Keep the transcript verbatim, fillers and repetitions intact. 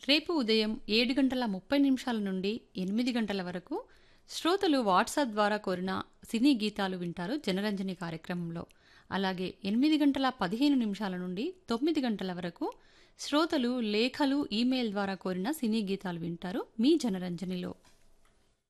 రేపు ఉదయం ఏడు గంటల ముప్పై నిమిషాల నుండి ఎనిమిది గంటల వరకు శ్రోతలు వాట్సాప్ ద్వారా కోరిన సినీ గీతాలు వింటారు జనరంజని కార్యక్రమంలో. అలాగే ఎనిమిది గంటల పదిహేను నిమిషాల నుండి తొమ్మిది గంటల వరకు శ్రోతలు లేఖలు ఈమెయిల్ ద్వారా కోరిన సినీ గీతాలు వింటారు మీ జనరంజనిలో.